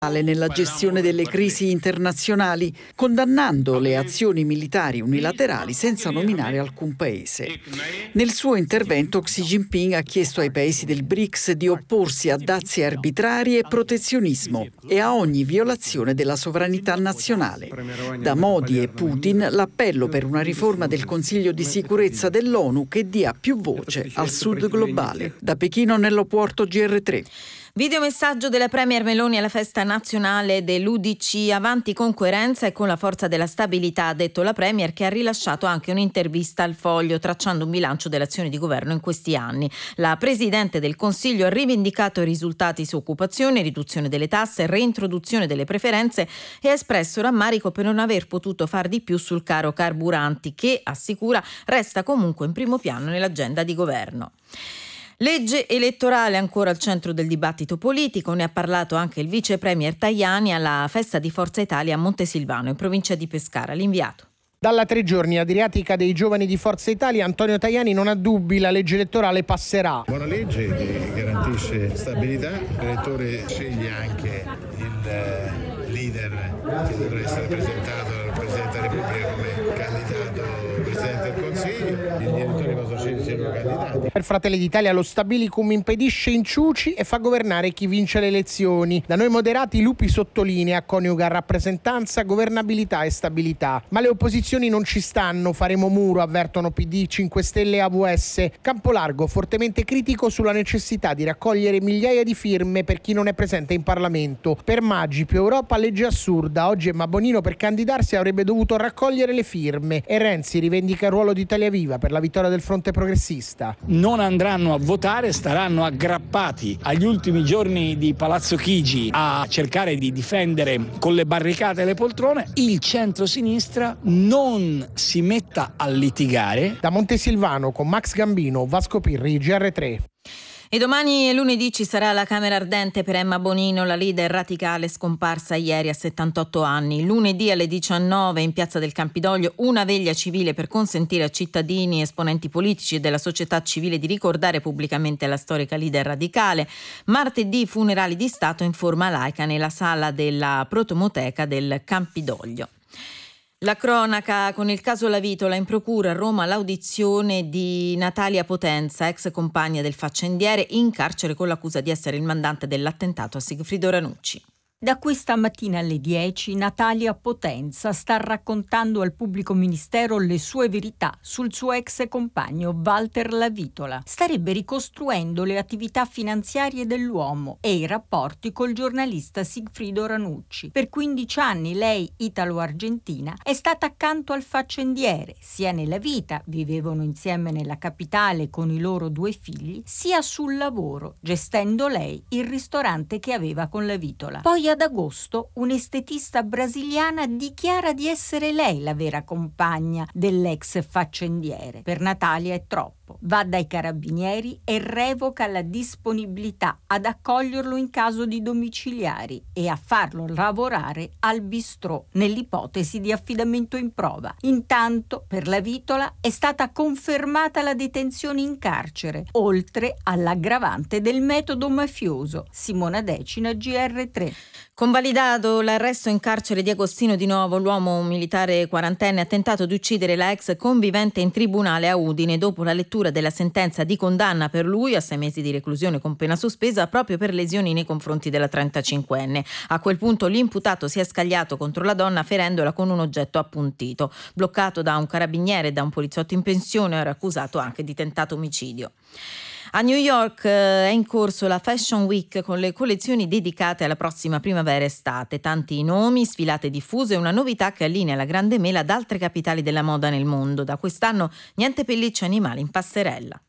nella gestione delle crisi internazionali, condannando le azioni militari unilaterali senza nominare alcun paese. Nel suo intervento Xi Jinping ha chiesto ai paesi del BRICS di opporsi a dazi arbitrari e protezionismo e a ogni violazione della sovranità nazionale. Da Modi e Putin l'appello per una riforma del Consiglio di sicurezza dell'ONU che dia più voce al Sud globale. Da Pechino, Nello Puorto, GR3. Videomessaggio della Premier Meloni alla festa nazionale dell'UDC, avanti con coerenza e con la forza della stabilità, ha detto la Premier, che ha rilasciato anche un'intervista al Foglio tracciando un bilancio dell'azione di governo in questi anni. La Presidente del Consiglio ha rivendicato i risultati su occupazione, riduzione delle tasse, reintroduzione delle preferenze e ha espresso rammarico per non aver potuto far di più sul caro carburanti che, assicura, resta comunque in primo piano nell'agenda di governo. Legge elettorale ancora al centro del dibattito politico, ne ha parlato anche il vice premier Tajani alla festa di Forza Italia a Montesilvano, in provincia di Pescara. L'inviato. Dalla 3 giorni adriatica dei giovani di Forza Italia, Antonio Tajani non ha dubbi, la legge elettorale passerà. Buona legge che garantisce stabilità, l'elettore sceglie anche il leader che dovrà essere presentato dal Presidente della Repubblica come candidato Presidente del Consiglio, gli elettori possono scegliere i loro candidati. Per Fratelli d'Italia lo stabilicum impedisce inciuci e fa governare chi vince le elezioni. Da noi moderati Lupi sottolinea, coniuga rappresentanza, governabilità e stabilità. Ma le opposizioni non ci stanno, faremo muro, avvertono PD, 5 Stelle e AVS. Campolargo fortemente critico sulla necessità di raccogliere migliaia di firme per chi non è presente in Parlamento. Per Maggi, più Europa, legge assurda. Oggi Emma Bonino per candidarsi avrebbe dovuto raccogliere le firme e Renzi rivendica il ruolo di Italia Viva per la vittoria del fronte progressista. Non andranno a votare, staranno aggrappati agli ultimi giorni di Palazzo Chigi a cercare di difendere con le barricate le poltrone. Il centro-sinistra non si metta a litigare. Da Montesilvano con Max Gambino, Vasco Pirri, GR3. E domani e lunedì ci sarà la Camera Ardente per Emma Bonino, la leader radicale scomparsa ieri a 78 anni. Lunedì alle 19 in Piazza del Campidoglio una veglia civile per consentire a cittadini, esponenti politici e della società civile di ricordare pubblicamente la storica leader radicale. Martedì funerali di Stato in forma laica nella sala della Protomoteca del Campidoglio. La cronaca con il caso Lavitola, in procura a Roma l'audizione di Natalia Potenza, ex compagna del faccendiere, in carcere con l'accusa di essere il mandante dell'attentato a Sigfrido Ranucci. Da questa mattina alle 10 Natalia Potenza sta raccontando al pubblico ministero le sue verità sul suo ex compagno Walter Lavitola. Starebbe ricostruendo le attività finanziarie dell'uomo e i rapporti col giornalista Sigfrido Ranucci. Per 15 anni lei, italo-argentina, è stata accanto al faccendiere, sia nella vita, vivevano insieme nella capitale con i loro 2 figli, sia sul lavoro, gestendo lei il ristorante che aveva con Lavitola. Poi ad agosto un'estetista brasiliana dichiara di essere lei la vera compagna dell'ex faccendiere. Per Natalia è troppo. Va dai carabinieri e revoca la disponibilità ad accoglierlo in caso di domiciliari e a farlo lavorare al bistrò nell'ipotesi di affidamento in prova. Intanto per Lavitola è stata confermata la detenzione in carcere, oltre all'aggravante del metodo mafioso. Simona Decina, GR3. Convalidato l'arresto in carcere di Agostino Di Nuovo, l'uomo militare quarantenne ha tentato di uccidere la ex convivente in tribunale a Udine dopo la lettura della sentenza di condanna per lui a 6 mesi di reclusione con pena sospesa proprio per lesioni nei confronti della 35enne. A quel punto l'imputato si è scagliato contro la donna ferendola con un oggetto appuntito. Bloccato da un carabiniere e da un poliziotto in pensione, era accusato anche di tentato omicidio. A New York è in corso la Fashion Week con le collezioni dedicate alla prossima primavera-estate. Tanti nomi, sfilate diffuse e una novità che allinea la Grande Mela ad altre capitali della moda nel mondo. Da quest'anno niente pellicce animali in passerella.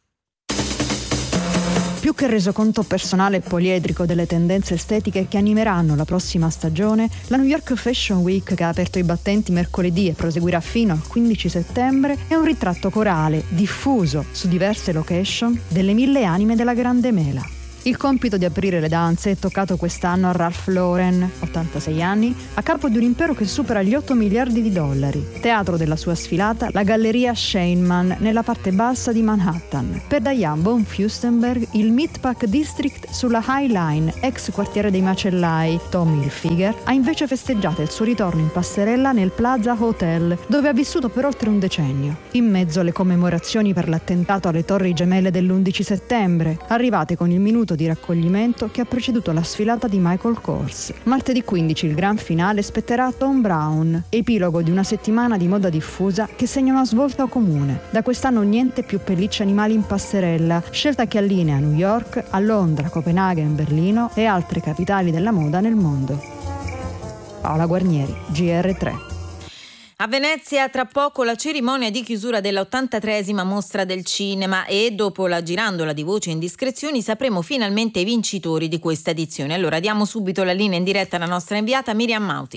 Più che resoconto personale e poliedrico delle tendenze estetiche che animeranno la prossima stagione, la New York Fashion Week, che ha aperto i battenti mercoledì e proseguirà fino al 15 settembre, è un ritratto corale, diffuso su diverse location, delle 1000 anime della Grande Mela. Il compito di aprire le danze è toccato quest'anno a Ralph Lauren, 86 anni, a capo di un impero che supera gli 8 miliardi di dollari. Teatro della sua sfilata, la galleria Scheinman, nella parte bassa di Manhattan. Per Diane von Furstenberg, il Meatpack District sulla High Line, ex quartiere dei macellai, Tommy Hilfiger, ha invece festeggiato il suo ritorno in passerella nel Plaza Hotel, dove ha vissuto per oltre un decennio. In mezzo alle commemorazioni per l'attentato alle Torri Gemelle dell'11 settembre, arrivate con il minuto di raccoglimento che ha preceduto la sfilata di Michael Kors. Martedì 15 il gran finale spetterà a Thom Browne, epilogo di una settimana di moda diffusa che segna una svolta comune. Da quest'anno niente più pellicce animali in passerella, scelta che allinea New York a Londra, Copenaghen, Berlino e altre capitali della moda nel mondo. Paola Guarnieri, GR3. A Venezia tra poco la cerimonia di chiusura della 83esima mostra del cinema e dopo la girandola di voci e indiscrezioni sapremo finalmente i vincitori di questa edizione. Allora diamo subito la linea in diretta alla nostra inviata Miriam Mauti.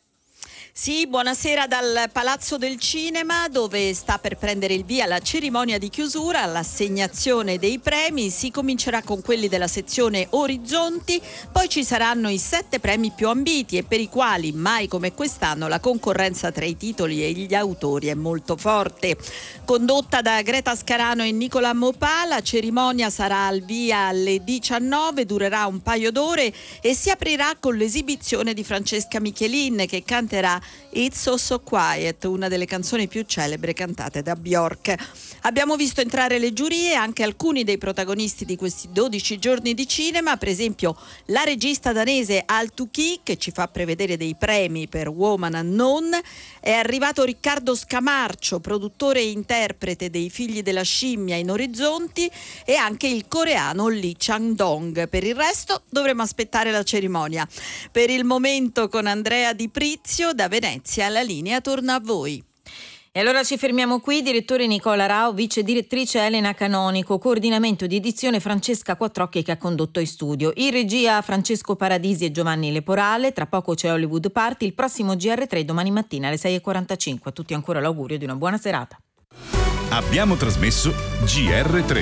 Sì, buonasera dal Palazzo del Cinema, dove sta per prendere il via la cerimonia di chiusura, l'assegnazione dei premi. Si comincerà con quelli della sezione Orizzonti, poi ci saranno i 7 premi più ambiti e per i quali mai come quest'anno la concorrenza tra i titoli e gli autori è molto forte. Condotta da Greta Scarano e Nicola Mopà, la cerimonia sarà al via alle 19, durerà un paio d'ore e si aprirà con l'esibizione di Francesca Michelin, che canterà It's So So Quiet, una delle canzoni più celebri cantate da Björk. Abbiamo visto entrare le giurie anche alcuni dei protagonisti di questi 12 giorni di cinema, per esempio la regista danese Altuki, che ci fa prevedere dei premi per Woman Unknown. È arrivato Riccardo Scamarcio, produttore e interprete dei Figli della scimmia in Orizzonti, e anche il coreano Lee Chang-dong. Per il resto dovremo aspettare la cerimonia. Per il momento con Andrea Di Prizio da Venezia la linea torna a voi. E allora ci fermiamo qui. Direttore Nicola Rao, vice direttrice Elena Canonico, coordinamento di edizione Francesca Quattrocchi che ha condotto in studio. In regia Francesco Paradisi e Giovanni Leporale. Tra poco c'è Hollywood Party, il prossimo GR3 domani mattina alle 6:45. A tutti ancora l'augurio di una buona serata. Abbiamo trasmesso GR3.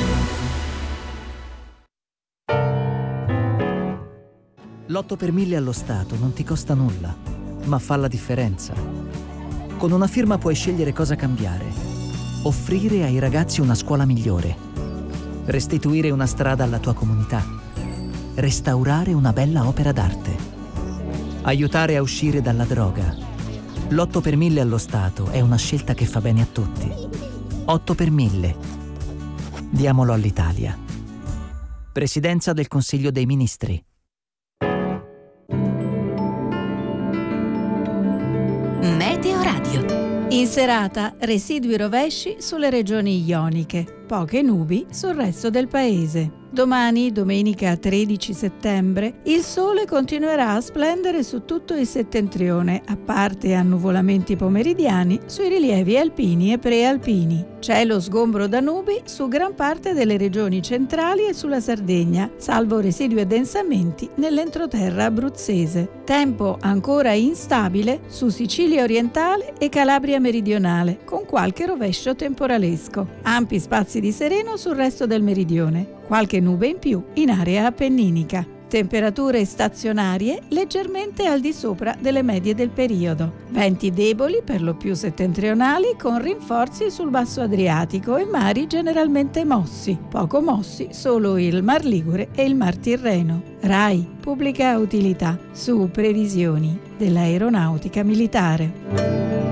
L'8 per 1000 allo Stato non ti costa nulla, ma fa la differenza. Con una firma puoi scegliere cosa cambiare. Offrire ai ragazzi una scuola migliore. Restituire una strada alla tua comunità. Restaurare una bella opera d'arte. Aiutare a uscire dalla droga. L'8 per 1000 allo Stato è una scelta che fa bene a tutti. 8 per 1000. Diamolo all'Italia. Presidenza del Consiglio dei Ministri. Meteo Radio. In serata, residui rovesci sulle regioni ioniche, poche nubi sul resto del paese. Domani, domenica 13 settembre, il sole continuerà a splendere su tutto il settentrione, a parte annuvolamenti pomeridiani sui rilievi alpini e prealpini. Cielo sgombro da nubi su gran parte delle regioni centrali e sulla Sardegna, salvo residui addensamenti nell'entroterra abruzzese. Tempo ancora instabile su Sicilia orientale e Calabria meridionale, con qualche rovescio temporalesco. Ampi spazi di sereno sul resto del meridione. Qualche nube in più in area appenninica. Temperature stazionarie leggermente al di sopra delle medie del periodo. Venti deboli per lo più settentrionali con rinforzi sul basso Adriatico e mari generalmente mossi. Poco mossi solo il Mar Ligure e il Mar Tirreno. RAI, pubblica utilità, su previsioni dell'aeronautica militare.